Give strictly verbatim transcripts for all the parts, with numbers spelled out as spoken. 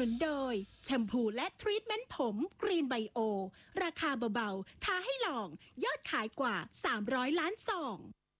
นุนโดยแชมพูและทรีทเมนต์ผมกรีนไบโอราคาเบาๆท้าให้ลองยอดขายกว่าสามร้อยล้านซอง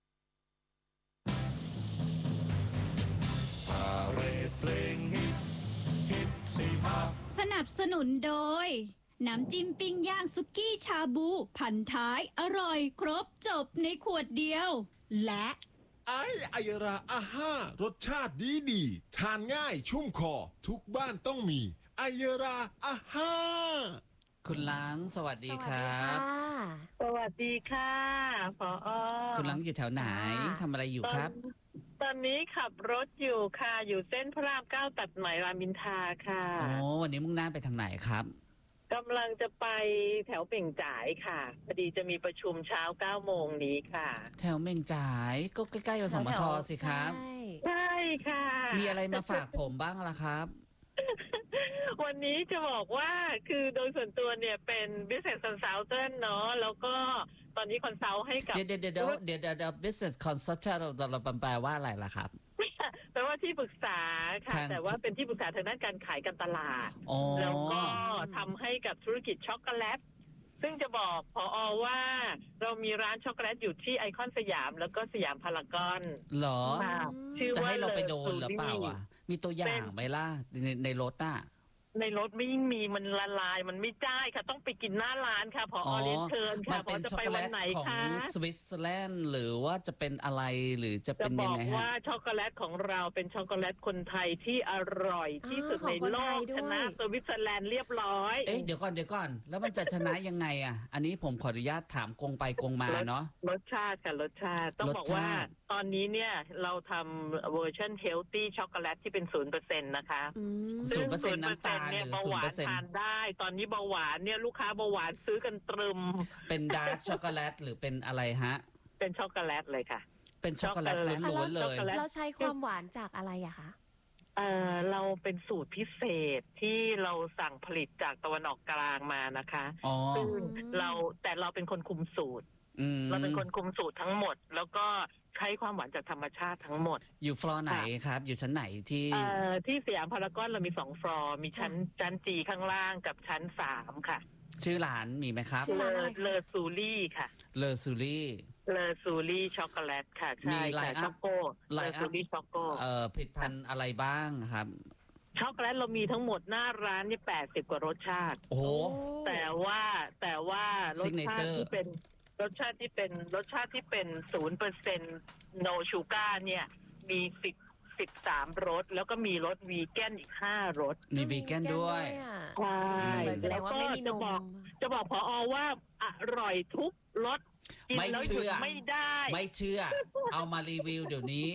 สนับสนุนโดยน้ำจิ้มปิ้งย่างซุกี้ชาบูพันท้ายอร่อยครบจบในขวดเดียวและไอไอยราอาห้ารสชาติดีดีทานง่ายชุ่มคอทุกบ้านต้องมีไอยราอาห้าคุณล้างสวัสดีครับสวัสดีค่ะผอ. คุณล้างอยู่แถวไหนทำอะไรอยู่ครับตอนนี้ขับรถอยู่ค่ะอยู่เส้นพระรามเก้าตัดใหม่รามอินทราค่ะโอ้วันนี้มุ่งหน้าไปทางไหนครับกำลังจะไปแถวเป่งจ่ายค่ะพอดีจะมีประชุมเช้าเก้าโมงนี้ค่ะแถวเม่งจ่ายก็ใกล้ๆกับสมทสิครับใช่ค่ะมีอะไรมาฝากผมบ้างล่ะครับวันนี้จะบอกว่าคือโดยส่วนตัวเนี่ยเป็น business consultant เนาะแล้วก็ตอนนี้คอนซัลท์ให้กับเดี๋ยวเดี๋ยวเดี๋ยวเดี๋ยวเดี๋ยว business consultant เราเราแปลว่าอะไรล่ะครับแปลว่าที่ปรึกษาค่ะแต่ว่าเป็นที่ปรึกษาทางด้านการขายการตลาดแล้วก็ทำให้กับธุรกิจช็อกโกแลตซึ่งจะบอกผอ.ว่าเรามีร้านช็อกโกแลตอยู่ที่ไอคอนสยามแล้วก็สยามพารากอนเหรอจะให้เราไปโดนหรือเปล่าอ่ะมีตัวอย่างไหมล่ะในในรถอ่ะในรถไม่มีมันละลายมันไม่ได้ค่ะต้องไปกินหน้าร้านค่ะพออเรียนเชิญค่ะพอจะไปวันไหนคะของสวิตเซอร์แลนด์หรือว่าจะเป็นอะไรหรือจะเป็นยังไงฮะจะบอกว่าช็อกโกแลตของเราเป็นช็อกโกแลตคนไทยที่อร่อยที่สุดในโลกชนะสวิตเซอร์แลนด์เรียบร้อยเอ๊ะเดี๋ยวก่อนเดี๋ยวก่อนแล้วมันจะชนะยังไงอ่ะอันนี้ผมขออนุญาตถามกงไปกงมาเนาะรสชาติค่ะรสชาติต้องบอกว่าตอนนี้เนี่ยเราทำเวอร์ชันเฮลตี้ช็อกโกแลตที่เป็นศูนย์เปอร์เซ็นต์นะคะศูนย์เปอร์เซ็นต์น้ำตาลเนี่ยเบาหวานทานได้ตอนนี้เบาหวานเนี่ยลูกค้าเบาหวานซื้อกันตรึมเป็นดาร์กช็อกโกแลตหรือเป็นอะไรฮะเป็นช็อกโกแลตเลยค่ะเป็นช็อกโกแลตล้วนๆเลยเราใช้ความหวานจากอะไรอะคะเออเราเป็นสูตรพิเศษที่เราสั่งผลิตจากตะวันออกกลางมานะคะซึ่งเราแต่เราเป็นคนคุมสูตรเราเป็นคนคุมสูตรทั้งหมดแล้วก็ใช้ความหวานจากธรรมชาติทั้งหมดอยู่ฟลอร์ไหนครับอยู่ชั้นไหนที่เอ่อที่สยามพารากอนเรามีสองฟลอร์มีชั้นชั้นจีข้างล่างกับชั้นสามค่ะชื่อร้านมีไหมครับเลอเลอซูรี่ค่ะเลอซูรี่เลอซูรี่ช็อกโกแลตค่ะใช่ค่ะช็อกโกเลอซูรี่ช็อกโกเอ่อผลิตภัณฑ์อะไรบ้างครับช็อกโกแลตเรามีทั้งหมดหน้าร้านนี่แปดสิบกว่ารสชาติโอ้แต่ว่าแต่ว่ารสชาติที่เป็นรสชาติที่เป็นรสชาติที่เป็นศูนย์เปอร์เซ็นต์โนชูการ์เนี่ยมีสิบสิบสามรสแล้วก็มีรสวีแกนอีกห้ารสมีวีแกนด้วยใช่แล้วก็จะบอกจะบอกผอ.ว่าอร่อยทุกรสกินแล้วหยุดไม่ได้ไม่เชื่อเอามารีวิวเดี๋ยวนี้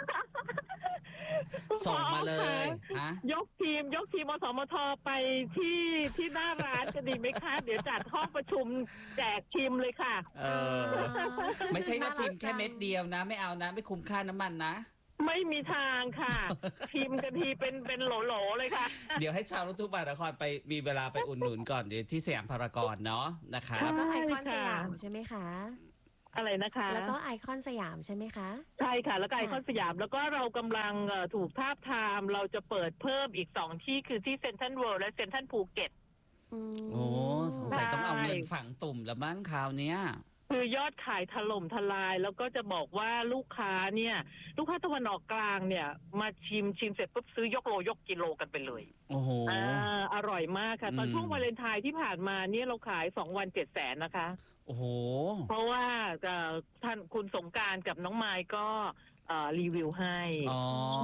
ส่งมาเลยฮะยกทีมยกทีมอสมทไปที่ที่หน้าร้านจะดีไหมคะเดี๋ยวจัดห้องประชุมแจกชิมเลยค่ะเออไม่ใช่ว่าชิมแค่เม็ดเดียวนะไม่เอานะไม่คุ้มค่าน้ำมันนะไม่มีทางค่ะชิมกันทีเป็นเป็นโหลๆเลยค่ะเดี๋ยวให้ชาวรถทุกบาทนครไปมีเวลาไปอุ่นหนุนก่อนเดี๋ยวที่สยามพารากอนเนาะนะคะแล้วก็ไอคอนสยามใช่ไหมคะอะไรนะคะแล้วก็ไอคอนสยามใช่ไหมคะใช่ค่ะแล้วก็ไอคอนสยามแล้วก็เรากำลังถูกทาบทามเราจะเปิดเพิ่มอีกสองที่คือที่เซ็นทรัลเวิลด์และเซ็นทรัลภูเก็ตโอ้สงสัยต้องเอาเงินฝังตุ่มแล้วมั้งคราวเนี้ยคือยอดขายถล่มทลายแล้วก็จะบอกว่าลูกค้าเนี่ยลูกค้าตะวันออกกลางเนี่ยมาชิมชิมเสร็จปุ๊บซื้อยกโลยกกิโลกันไปเลยโอ้โหอ่าอร่อยมากค่ะตอนช่วงวาเลนไทน์ที่ผ่านมาเนี่ยเราขายสองวันเจ็ดแสนนะคะโอ้โหเพราะว่าท่านคุณสงกรานต์กับน้องไมค์ก็รีวิวให้อ๋อ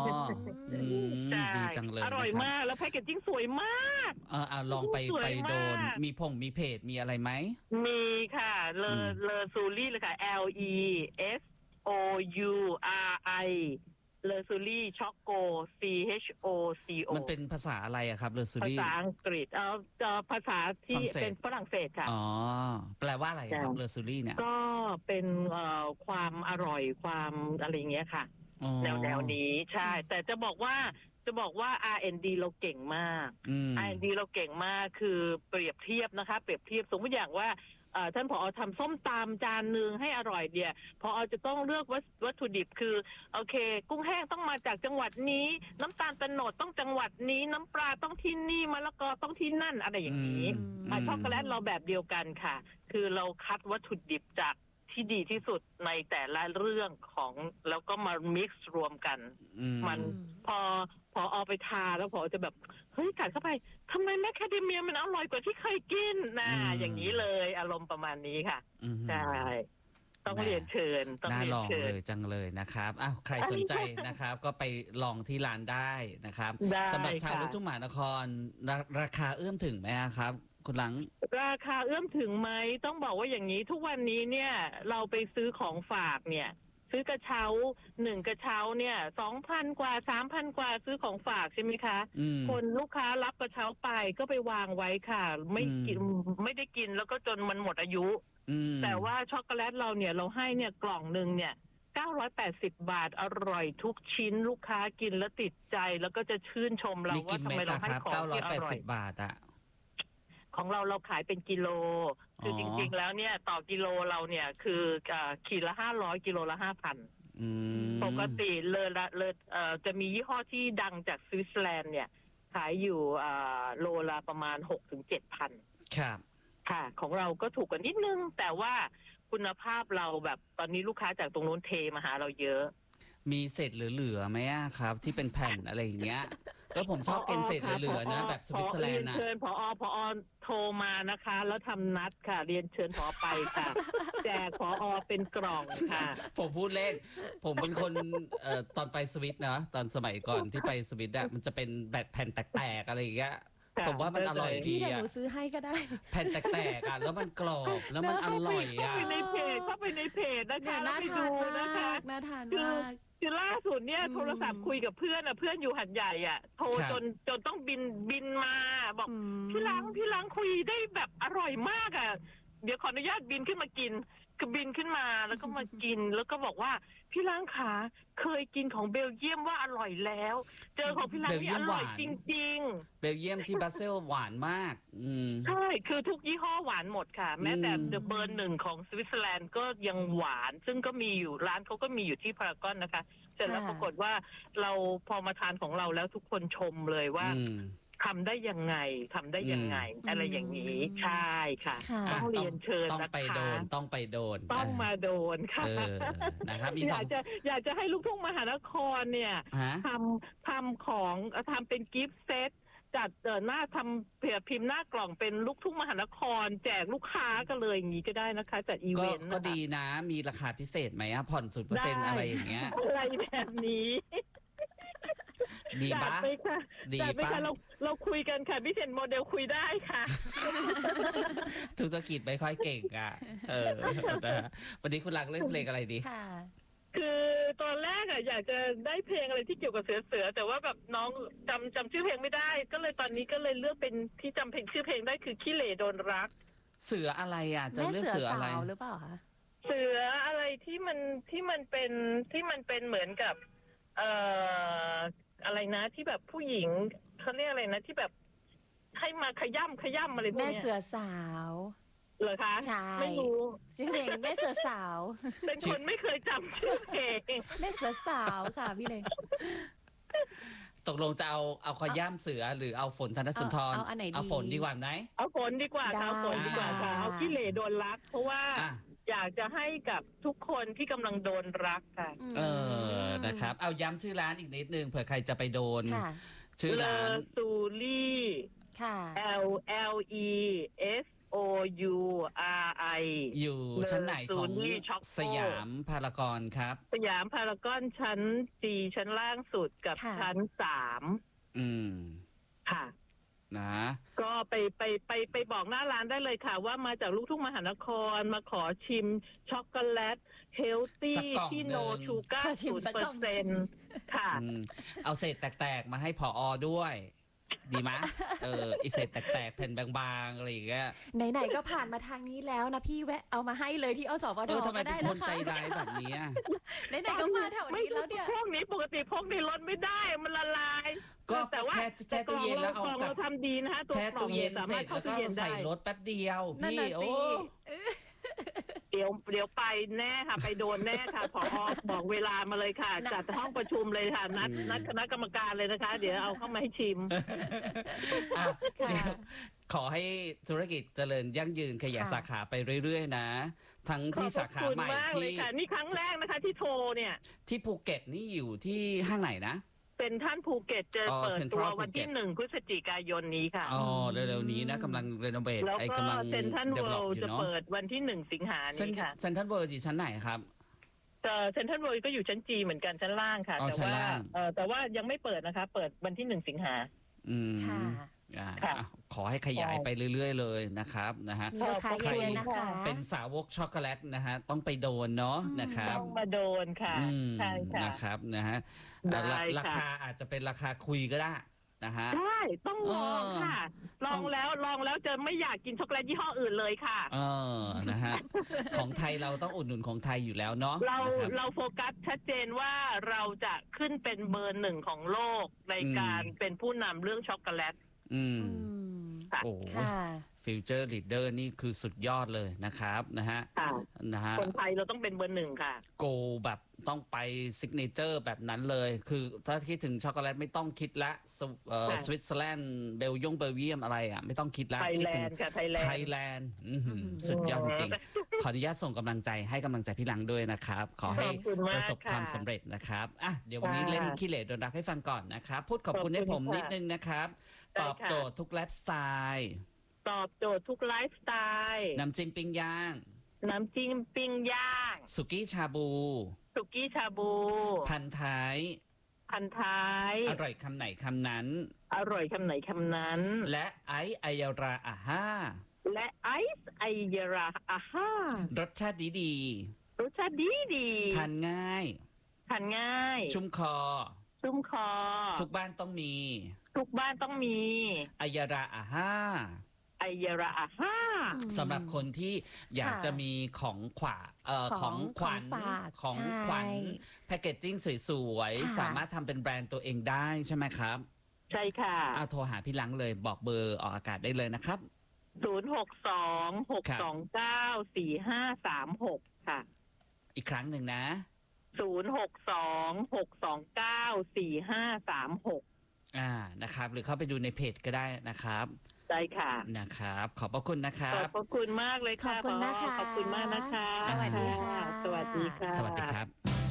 ดีจังเลยอร่อยมากแล้วแพคเกจจิ้งสวยมากเออลองไปไปโดนมีพงมีเพจมีอะไรไหมมีค่ะเลอเลอซูรี่เลยค่ะ L E S O U R I เลอซูรี่ช็อกโก C H O C O มันเป็นภาษาอะไรอะครับเลอซูรี่ภาษาอังกฤษเออภาษาที่เป็นฝรั่งเศสค่ะอ๋อแปลว่าอะไรครับเลอซูรี่เนี่ยก็เป็นความอร่อยความอะไรเงี้ยค่ะแนวแนวนี้ใช่แต่จะบอกว่าจะบอกว่า อาร์ แอนด์ ดี เราเก่งมาก อาร์ แอนด์ ดี เราเก่งมากคือเปรียบเทียบนะคะเปรียบเทียบสมมติอย่างว่าท่านผอทำส้มตำจานหนึ่งให้อร่อยเดียผอจะต้องเลือกวัตถุดิบคือโอเคกุ้งแห้งต้องมาจากจังหวัดนี้น้ำตาลโตนดต้องจังหวัดนี้น้ำปลาต้องที่นี่มะละกอต้องที่นั่นอะไรอย่างนี้ช็อกโกแลตเราแบบเดียวกันค่ะคือเราคัดวัตถุดิบจากที่ดีที่สุดในแต่ละเรื่องของแล้วก็มา mix รวมกันมันพอพอเอาไปทาแล้วพอจะแบบเฮ้ยกัดเข้าไปทำไมแมคคาเดเมียมันอร่อยกว่าที่เคยกินนะอย่างนี้เลยอารมณ์ประมาณนี้ค่ะใช่ต้องเรียนเชิญต้องเรียนเชิญเลยจังเลยนะครับอ้าวใครสนใจนะครับก็ไปลองที่ร้านได้นะครับสำหรับชาวลูกทุ่งมหานครราคาเอื้อมถึงไหมครับคุณหลังราคาเอื้อมถึงไหมต้องบอกว่าอย่างนี้ทุกวันนี้เนี่ยเราไปซื้อของฝากเนี่ยซื้อกระเช้าหนึ่งกระเช้าเนี่ยสองพันกว่าสามพันกว่าซื้อของฝากใช่ไหมคะคนลูกค้ารับกระเช้าไปก็ไปวางไว้ค่ะไม่กินไม่ได้กินแล้วก็จนมันหมดอายุแต่ว่าช็อกโกแลตเราเนี่ยเราให้เนี่ยกล่องหนึ่งเนี่ยเก้าร้อยแปดสิบบาทอร่อยทุกชิ้นลูกค้ากินแล้วติดใจแล้วก็จะชื่นชมเราว่าทำไมเราให้ของที่อร่อยบาทอะของเราเราขายเป็นกิโลคือจริงๆแล้วเนี่ยต่อกิโลเราเนี่ยคือขีดละห้าร้อยกิโลละห้าพันปกติเลยละเลยจะมียี่ห้อที่ดังจากสวิตเซอร์แลนด์เนี่ยขายอยู่โลละประมาณหกถึงเจ็ดพันครับค่ะของเราก็ถูกกว่านิดนึงแต่ว่าคุณภาพเราแบบตอนนี้ลูกค้าจากตรงนู้นเทมาหาเราเยอะมีเศษเหลือๆไหมครับที่เป็นแผ่นอะไรอย่างเงี้ยแล้วผมชอบกินเศษเหลือๆนะแบบสวิตเซอร์แลนด์นะเรียนเชิญผอผอโทรมานะคะแล้วทำนัดค่ะเรียนเชิญผอไปค่ะแจกผอเป็นกล่องค่ะผมพูดเล่นผมเป็นคนเอ่อตอนไปสวิตนะตอนสมัยก่อนที่ไปสวิตอะมันจะเป็นแบบแผ่นแตกๆอะไรอย่างเงี้ยผมว่ามันอร่อยดีอ่ะพี่เดี๋ยวหนูซื้อให้ก็ได้แผ่นแตกๆอ่ะแล้วมันกรอบแล้วมันอร่อยอ่ะเข้าไปในเพจเข้าไปในเพจนะคะน่าทานมากน่าทานมากคือล่าสุดเนี่ยโทรศัพท์คุยกับเพื่อนอ่ะเพื่อนอยู่หัดใหญ่อ่ะโทรจนจนต้องบินบินมาบอกพี่ล้างพี่ล้างคุยได้แบบอร่อยมากอ่ะเดี๋ยวขออนุญาตบินขึ้นมากินคือบินขึ้นมาแล้วก็มากินแล้วก็บอกว่าพี่ล้างขาเคยกินของเบลเยียมว่าอร่อยแล้วเจอของพี่ล้างนี่อร่อยจริงๆเบลเยียมที่บรัสเซลหวานมากใช่คือทุกยี่ห้อหวานหมดค่ะแม้แต่เดอะเบอร์หนึ่งของสวิตเซอร์แลนด์ก็ยังหวานซึ่งก็มีอยู่ร้านเขาก็มีอยู่ที่พารากอนนะคะเสร็จแล้วปรากฏว่าเราพอมาทานของเราแล้วทุกคนชมเลยว่าทำได้ยังไงทำได้ยังไงอะไรอย่างนี้ใช่ค่ะต้องเรียนเชิญนะคะต้องไปโดนต้องไปโดนต้องมาโดนค่ะนะครับอยากจะอยากจะให้ลูกทุ่งมหานครเนี่ยทำทำของทำเป็นกิฟต์เซตจัดหน้าทำเผื่อพิมพ์หน้ากล่องเป็นลูกทุ่งมหานครแจกลูกค้าก็เลยอย่างนี้ก็ได้นะคะจัดอีเวนต์ก็ดีนะมีราคาพิเศษไหมผ่อนศูนย์เปอร์เซ็นต์อะไรอย่างเงี้ยอะไรแบบนี้ดีปะไปค่ะดีปะเราเราคุยกันค่ะพี่เซนโมเดลคุยได้ค่ะธุรกิจไม่ค่อยเก่งอ่ะเออวันนี้คุณหลักเล่นเพลงอะไรดีค่ะคือตอนแรกอ่ะอยากจะได้เพลงอะไรที่เกี่ยวกับเสือเสือแต่ว่าแบบน้องจำจำชื่อเพลงไม่ได้ก็เลยตอนนี้ก็เลยเลือกเป็นที่จำเพลงชื่อเพลงได้คือขี้เหร่โดนรักเสืออะไรอ่ะจะเลือกเสืออะไรหรือเปล่าคะเสืออะไรที่มันที่มันเป็นที่มันเป็นเหมือนกับเอ่ออะไรนะที่แบบผู้หญิงเขาเรียกอะไรนะที่แบบให้มาขย่ำขย่ำอะไรพวกนี้แม่เสือสาวเหรอคะใช่ไม่รู้ชื่อเพลงแม่เสือสาวเป็นคนไม่เคยจำชื่อเพลงแม่เสือสาวค่ะพี่เลยตกลงจะเอาเอาขย่ำเสือหรือเอาฝนธนสุนทรเอาอันไหนดีเอาฝนดีกว่าไหมเอาฝนดีกว่าเอาฝนดีกว่าค่ะเอาขี้เหร่โดนรักเพราะว่าอยากจะให้กับทุกคนที่กำลังโดนรักค่ะเออนะครับเอาย้ำชื่อร้านอีกนิดนึงเผื่อใครจะไปโดนชื่อร้านซูลี่ค่ะ L L E S O U R I อยู่ชั้นไหนของสยามพารากอนครับสยามพารากอนชั้น G ชั้นล่างสุดกับชั้นสามอืมค่ะนะก็ไปไปไปไปบอกหน้าร้านได้เลยค่ะว่ามาจากลูกทุ่งมหานครมาขอชิมช็อกโกแลตเฮลตี้ที่โนชูการ์ศูนย์เปอร์เซ็นต์ค่ะเอาเศษแตกๆมาให้ผอด้วยดีไหมเอออีเศษแตกๆแผ่นบางๆอะไรอย่างเงี้ยไหนๆก็ผ่านมาทางนี้แล้วนะพี่แวะเอามาให้เลยที่อสพทก็ได้นะคะทำไมเป็นคนใจร้ายแบบนี้ไหนๆก็มาแถวนี้แล้วเนี่ยพวกนี้ปกติพวกในรถไม่ได้มันละลายก็แต่ว่าแช่ตู้เย็นแล้วเอาเราทำดีนะคะแช่ตู้เย็นเสร็จแล้วก็ใส่รถแป๊บเดียวพี่โอ้ดี๋ยวเดี๋ยวไปแน่ค่ะ ไปโดนแน่ค่ะผอบอกเวลามาเลยค่ะ จัดห้องประชุมเลยค่ะ นัดนัดคณะกรรมการเลยนะคะ เดี๋ยวเอาเข้ามาให้ชิมอ่ะเดี๋ยวขอให้ธุรกิจเจริญยั่งยืนขยายค่ะสาขาไปเรื่อยๆนะ ทั้งที่สาขาใหม่ขอบคุณมากเลที่ยค่ะ นี่ครั้งแรกนะคะ ที่โทรเนี่ยที่ภูเก็ตนี่อยู่ที่ห้างไหนนะเป็นท่านภูเก็ตจะอ๋อเปิด Central ตัววันที่ภูเก็ตหนึ่งพฤศจิกายนนี้ค่ะอ๋อเร็วๆนี้นะกำลังเรโนเวทแล้วไอ้ก็กำลังเซ็นทรัลเดเวิเวล็อปลด์อยู่จะเนาะเปิดวันที่หนึ่งสิงหาเซ็นนี้ค่ะเซ็นทรัลเวิลด์อยู่ชั้นไหนครับแต่เซ็นทรัลเวิลด์ก็อยู่ชั้นจีเหมือนกันชั้นล่างค่ะอ๋อแต่ชั้นว่าล่างเอ่อแต่ว่ายังไม่เปิดนะคะ เปิดวันที่หนึ่งสิงหาอืมค่ะอ่าค่ะอ่ะขอให้ขยายไปเรื่อยๆเลยนะครับนะฮะมีลูกค้าเยอะๆนะคะเป็นสาวกช็อกโกแลตนะฮะต้องไปโดนเนาะนะครับต้องมาโดนค่ะอืมใช่ค่ะนะครับนะฮะได้ราค่ะราคาอาจจะเป็นราคาคุยก็ได้นะฮะใช่ต้องลองค่ะ ลองแล้วลองแล้วจะไม่อยากกินช็อกโกแลตยี่ห้ออื่นเลยค่ะเออนะฮะ ของไทยเราต้องอุดหนุนของไทยอยู่แล้วเนาะเรานะครับเราโฟกัสชัดเจนว่าเราจะขึ้นเป็นเบอร์หนึ่งของโลกในอืมการเป็นผู้นำเรื่องช็อกโกแลตอืมอืมค่ะโอ้ค่ะฟิวเจอร์ลีดเดอร์นี่คือสุดยอดเลยนะครับนะฮะค่ะนะฮะคนไทยเราต้องเป็นเบอร์หนึ่งค่ะโกแบบต้องไปซิกเนเจอร์แบบนั้นเลย คือถ้าคิดถึงช็อกโกแลตไม่ต้องคิดละสวเอ่อค่ะสวิตเซอร์แลนด์เบลยงเบลเยียมอะไรอ่ะไม่ต้องคิดละไทยคิดแลถึงนด์ค่ะไทยแลนไทยด์แลนด์อื้อหือสุดยอดจริงๆ ขออนุญาตส่งกำลังใจให้กำลังใจพี่ลังด้วยนะครับ ขอให้ขอบคุณมากประสบความค่ะสำเร็จนะครับอ่ะเดี๋ยววันนี้ค่ะเล่นขี้เหร่โดนรักให้ฟังก่อนนะครับ พูดขอบคุณขอบคุณให้ผมค่ะนิดนึงนะครับได้ตอบค่ะโจทย์ทุกไลฟ์สไตล์ตอบโจทย์ทุกไลฟ์สไตล์น้ำจิ้มปิ้งย่างน้ำจิ้มปิ้งย่างสุกี้ชาบูสุกี้ชาบูพันท้ายพันท้ายอร่อยคำไหนคำนั้นอร่อยคำไหนคำนั้นและไอซ์ไอยาราอาห้าและไอซ์ไอยาราอาฮ่ารสชาติดีดีรสชาติดีดีๆทานง่ายทานง่ายชุ่มคอชุ่มคอทุกบ้านต้องมีทุกบ้านต้องมีไอยาราอาห้าไอยาราอาฮ่าอืมสำหรับคนที่อยากค่ะจะมีของขวัญเอ่อขขออง งขวัญของฝากของใช่ขวัญแพคเกจจิ้งสวยค่ะๆ สามารถทำเป็นแบรนด์ตัวเองได้ใช่ไหมครับใช่ค่ะเอาโทรหาพี่ลังเลยบอกเบอร์ออกอากาศได้เลยนะครับศูนย์หกสองหกสองเก้าสี่ห้าสามหกค่ะอีกครั้งหนึ่งนะศูนย์หกสองหกสองเก้าสี่ห้าสามหกอ่านะครับ หรือเข้าไปดูในเพจก็ได้นะครับใช่ค่ะนะครับ ขอบพระคุณนะครัขอบบ พระคุณมากเลยค่ะขอบคุณนะคะขอบคุณมากนะคะสวัสดีค่ะสวัสดีค่ะสวัสดีครับ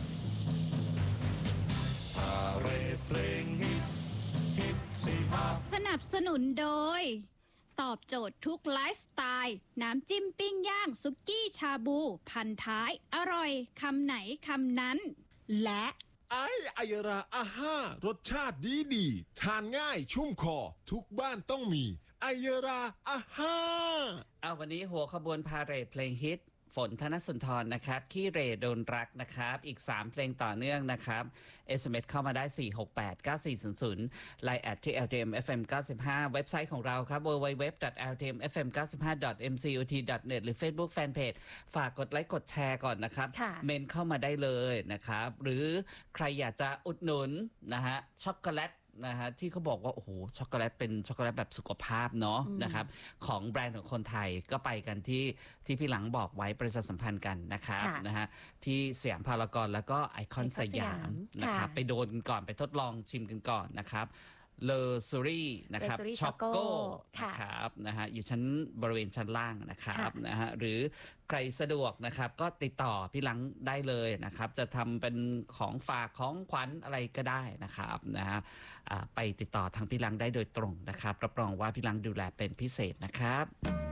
สนับสนุนโดย ตอบโจทย์ทุกไลฟ์สไตล์ น้ำจิ้มปิ้งย่างสุกี้ชาบู พันท้าย อร่อยคำไหนคำนั้นและไอซ์ไอยาราอาห้ารสชาติดีดีๆทานง่ายชุ่มคอ ทุกบ้านต้องมีไอยาราอาห้าเอาวันนี้หัวขบวนพาเหรดเพลงฮิต ฝนธนสุนทรนะครับขี้เหรโดนรักนะครับ อีก สาม เพลงต่อเนื่องนะครับ เอส เอ็ม เอส เข้ามาได้ สี่ หก แปด เก้า สี่ ศูนย์ ศูนย์ ไลน์ แอท ที่ แอล ที เอ็ม เอฟ เอ็ม เก้าสิบห้า เว็บไซต์ของเราครับ ดับเบิลยู ดับเบิลยู ดับเบิลยู ดอท แอล ที เอ็ม เอฟ เอ็ม เก้าสิบห้า ดอท เอ็ม ซี โอ ที ดอท เน็ต หรือ Facebook Fanpage ฝากกดไลค์กดแชร์ก่อนนะครับค่ะเมนเข้ามาได้เลยนะครับ หรือใครอยากจะอุดหนุนนะฮะช็อกโกแลตนะฮะที่เขาบอกว่า โอ้โห ช็อกโกแลตเป็นช็อกโกแลตแบบสุขภาพเนาะอืมนะครับของแบรนด์ของคนไทยก็ไปกันที่ที่พี่หลังบอกไว้ประชาสัมพันธ์กันนะครับค่ะนะฮะที่สยามพารากอนแล้วก็ไอคอนไอคอนสสยายาม มนะครับค่ะไปโดนกันก่อนไปทดลองชิมกันก่อนนะครับเลอซูรี่นะครับ Leisuri ช็อกโก Choco ค่ะนะครับนะฮะอยู่ชั้นบริเวณชั้นล่างนะครับค่ะนะฮะหรือใครสะดวกนะครับก็ติดต่อพี่หลังได้เลยนะครับ จะทำเป็นของฝากของขวัญอะไรก็ได้นะครับนะฮะอ่าไปติดต่อทางพี่หลังได้โดยตรงนะครับรับรองว่าพี่หลังดูแลเป็นพิเศษนะครับ